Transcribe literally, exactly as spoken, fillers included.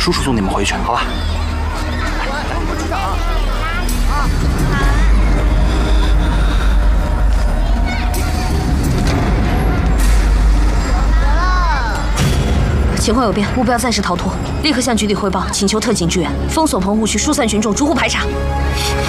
叔叔送你们回去，好吧？ 情况有变，目标暂时逃脱，立刻向局里汇报，请求特警支援，封锁棚户区，疏散群众，逐户排查。